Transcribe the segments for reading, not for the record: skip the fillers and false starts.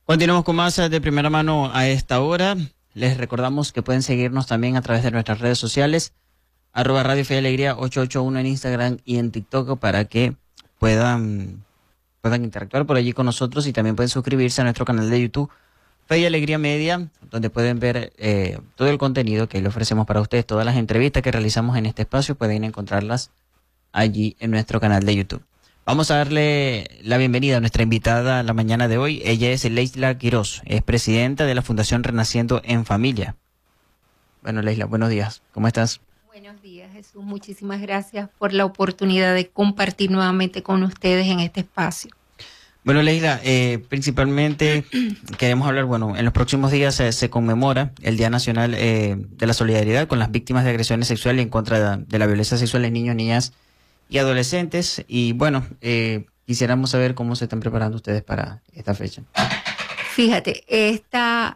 Continuamos con más de primera mano a esta hora. Les recordamos que pueden seguirnos también a través de nuestras redes sociales, @Radio Fe y Alegría 881 en Instagram y en TikTok, para que puedan interactuar por allí con nosotros, y también pueden suscribirse a nuestro canal de YouTube, Fe y Alegría Media, donde pueden ver todo el contenido que le ofrecemos para ustedes. Todas las entrevistas que realizamos en este espacio pueden encontrarlas allí en nuestro canal de YouTube. Vamos a darle la bienvenida a nuestra invitada la mañana de hoy. Ella es Leisla Quiroz, es presidenta de la Fundación Renaciendo en Familia. Bueno, Leisla, buenos días. ¿Cómo estás? Buenos días, Jesús. Muchísimas gracias por la oportunidad de compartir nuevamente con ustedes en este espacio. Bueno, Leisla, principalmente queremos hablar, en los próximos días se conmemora el Día Nacional de la Solidaridad con las víctimas de agresiones sexuales y en contra de la violencia sexual en niños, niñas y adolescentes. Y quisiéramos saber cómo se están preparando ustedes para esta fecha. Fíjate, esta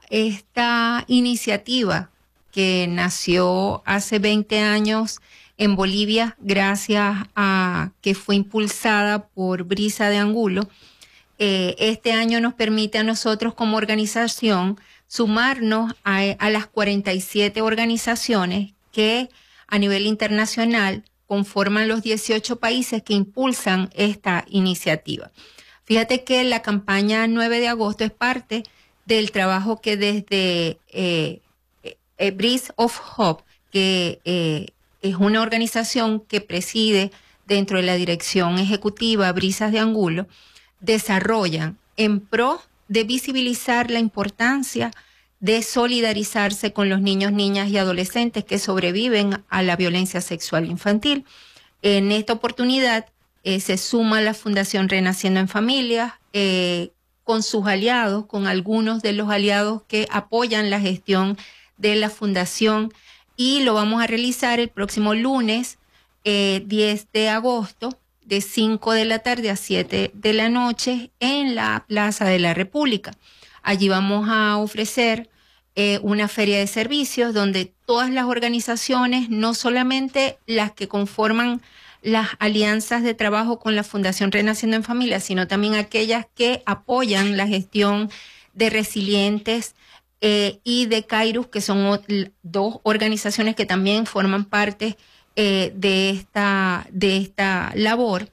iniciativa que nació hace 20 años en Bolivia, gracias a que fue impulsada por Brisa de Angulo, este año nos permite a nosotros como organización sumarnos a las 47 organizaciones que a nivel internacional conforman los 18 países que impulsan esta iniciativa. Fíjate que la campaña 9 de agosto es parte del trabajo que desde Bridge of Hope, que es una organización que preside dentro de la dirección ejecutiva Brisas de Angulo, desarrollan en pro de visibilizar la importancia de solidarizarse con los niños, niñas y adolescentes que sobreviven a la violencia sexual infantil. En esta oportunidad se suma la Fundación Renaciendo en Familia con sus aliados, con algunos de los aliados que apoyan la gestión de la fundación, y lo vamos a realizar el próximo lunes 10 de agosto de 5 de la tarde a 7 de la noche en la Plaza de la República. Allí vamos a ofrecer una feria de servicios donde todas las organizaciones, no solamente las que conforman las alianzas de trabajo con la Fundación Renaciendo en Familia, sino también aquellas que apoyan la gestión de Resilientes y de Kairos, que son dos organizaciones que también forman parte de esta labor,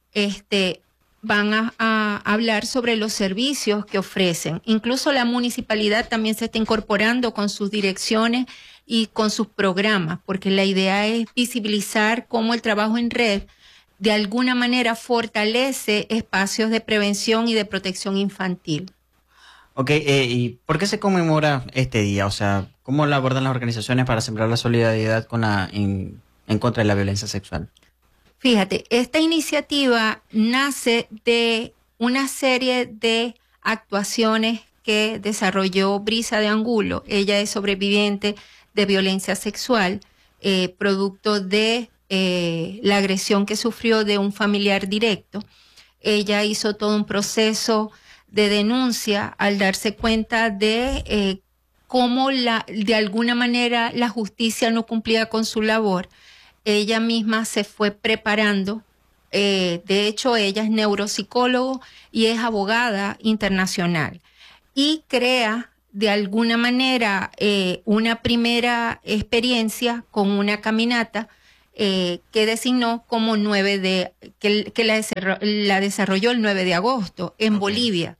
van a hablar sobre los servicios que ofrecen. Incluso la municipalidad también se está incorporando con sus direcciones y con sus programas, porque la idea es visibilizar cómo el trabajo en red de alguna manera fortalece espacios de prevención y de protección infantil. Ok, ¿y por qué se conmemora este día? O sea, ¿cómo la abordan las organizaciones para sembrar la solidaridad en contra de la violencia sexual? Fíjate, esta iniciativa nace de una serie de actuaciones que desarrolló Brisa de Angulo. Ella es sobreviviente de violencia sexual, producto de la agresión que sufrió de un familiar directo. Ella hizo todo un proceso de denuncia al darse cuenta de cómo de alguna manera la justicia no cumplía con su labor. Ella misma se fue preparando. De hecho, ella es neuropsicólogo y es abogada internacional. Y crea de alguna manera una primera experiencia con una caminata que designó como que la desarrolló el 9 de agosto en Bolivia.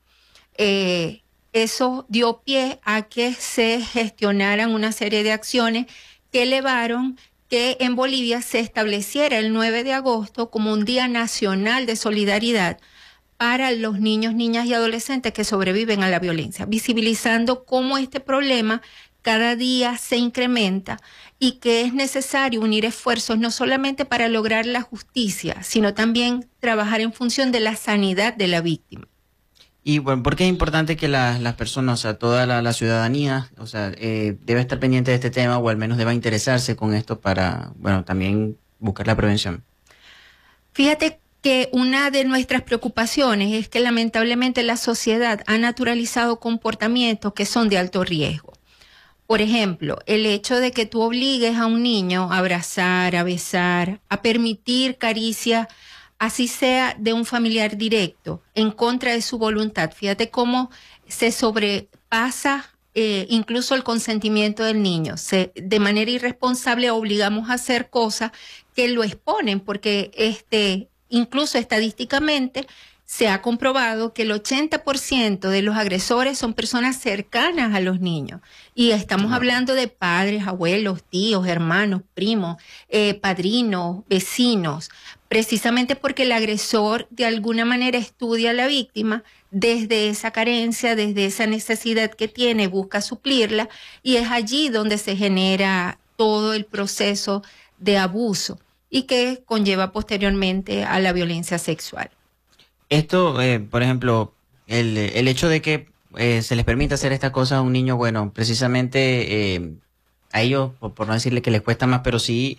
Eso dio pie a que se gestionaran una serie de acciones que elevaron que en Bolivia se estableciera el 9 de agosto como un Día Nacional de Solidaridad para los niños, niñas y adolescentes que sobreviven a la violencia, visibilizando cómo este problema cada día se incrementa y que es necesario unir esfuerzos no solamente para lograr la justicia, sino también trabajar en función de la sanidad de la víctima. Y bueno, ¿por qué es importante que las personas, o sea, toda la ciudadanía, o sea, debe estar pendiente de este tema, o al menos deba interesarse con esto para, también buscar la prevención? Fíjate que una de nuestras preocupaciones es que lamentablemente la sociedad ha naturalizado comportamientos que son de alto riesgo. Por ejemplo, el hecho de que tú obligues a un niño a abrazar, a besar, a permitir caricias, así sea de un familiar directo, en contra de su voluntad. Fíjate cómo se sobrepasa incluso el consentimiento del niño. De manera irresponsable obligamos a hacer cosas que lo exponen, porque incluso estadísticamente se ha comprobado que el 80% de los agresores son personas cercanas a los niños. Y estamos hablando de padres, abuelos, tíos, hermanos, primos, padrinos, vecinos, precisamente porque el agresor de alguna manera estudia a la víctima desde esa carencia, desde esa necesidad que tiene, busca suplirla, y es allí donde se genera todo el proceso de abuso y que conlleva posteriormente a la violencia sexual. Esto, por ejemplo, el hecho de que se les permita hacer esta cosa a un niño, bueno, precisamente a ellos, por no decirle que les cuesta más, pero sí,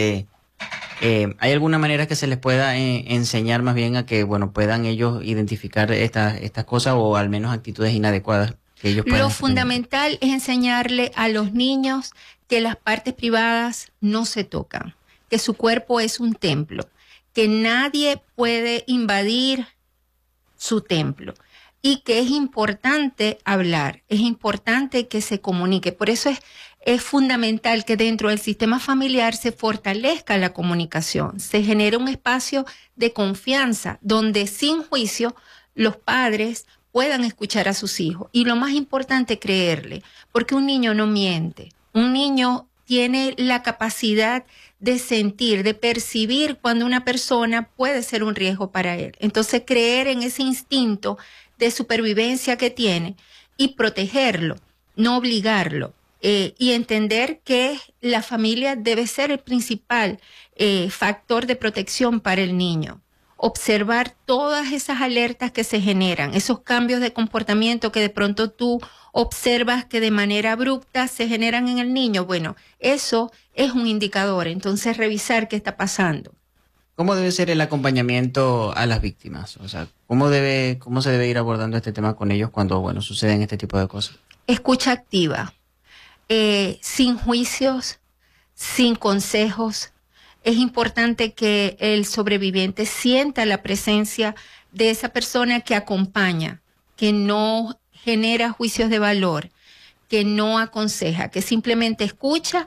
¿hay alguna manera que se les pueda enseñar más bien a que, bueno, puedan ellos identificar estas cosas o al menos actitudes inadecuadas que ellos puedan? Lo fundamental es enseñarle a los niños que las partes privadas no se tocan, que su cuerpo es un templo, que nadie puede invadir su templo y que es importante hablar, es importante que se comunique. Por eso es fundamental que dentro del sistema familiar se fortalezca la comunicación, se genere un espacio de confianza donde sin juicio los padres puedan escuchar a sus hijos. Y lo más importante, creerle, porque un niño no miente, un niño tiene la capacidad de sentir, de percibir cuando una persona puede ser un riesgo para él. Entonces, creer en ese instinto de supervivencia que tiene y protegerlo, no obligarlo, y entender que la familia debe ser el principal factor de protección para el niño. Observar todas esas alertas que se generan, esos cambios de comportamiento que de pronto tú observas que de manera abrupta se generan en el niño. Bueno, eso es un indicador. Entonces, revisar qué está pasando. ¿Cómo debe ser el acompañamiento a las víctimas? O sea, ¿cómo se debe ir abordando este tema con ellos cuando, bueno, suceden este tipo de cosas? Escucha activa, sin juicios, sin consejos. Es importante que el sobreviviente sienta la presencia de esa persona que acompaña, que no genera juicios de valor, que no aconseja, que simplemente escucha,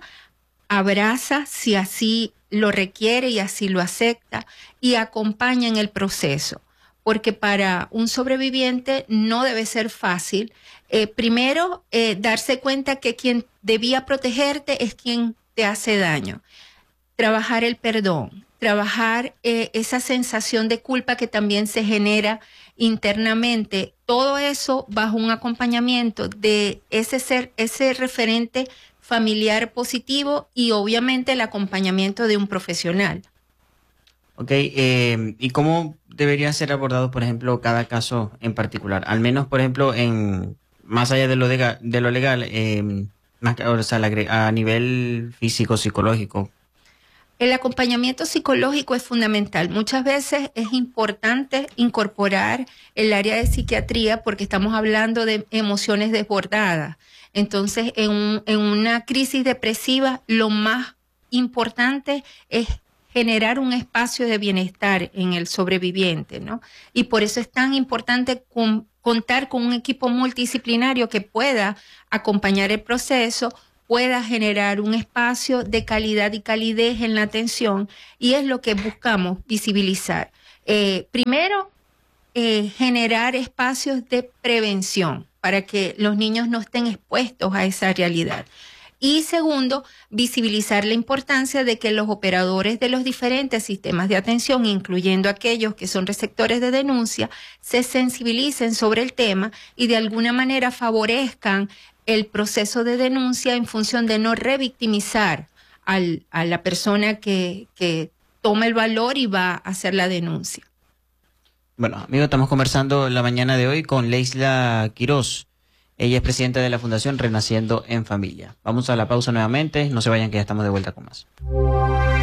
abraza si así lo requiere y así lo acepta, y acompaña en el proceso. Porque para un sobreviviente no debe ser fácil. Primero, darse cuenta que quien debía protegerte es quien te hace daño. Trabajar el perdón, trabajar esa sensación de culpa que también se genera internamente, todo eso bajo un acompañamiento de ese referente familiar positivo y obviamente el acompañamiento de un profesional. Ok, ¿y cómo debería ser abordado, por ejemplo, cada caso en particular? Al menos, por ejemplo, más allá de lo legal, o sea, a nivel físico, psicológico. El acompañamiento psicológico es fundamental. Muchas veces es importante incorporar el área de psiquiatría porque estamos hablando de emociones desbordadas. Entonces, en una crisis depresiva, lo más importante es generar un espacio de bienestar en el sobreviviente, ¿no? Y por eso es tan importante contar con un equipo multidisciplinario que pueda acompañar el proceso, pueda generar un espacio de calidad y calidez en la atención, y es lo que buscamos visibilizar. Primero, generar espacios de prevención para que los niños no estén expuestos a esa realidad. Y segundo, visibilizar la importancia de que los operadores de los diferentes sistemas de atención, incluyendo aquellos que son receptores de denuncia, se sensibilicen sobre el tema y de alguna manera favorezcan el proceso de denuncia en función de no revictimizar a la persona que toma el valor y va a hacer la denuncia. Bueno, amigos, estamos conversando la mañana de hoy con Leisla Quiroz. Ella es presidenta de la Fundación Renaciendo en Familia. Vamos a la pausa nuevamente. No se vayan, que ya estamos de vuelta con más.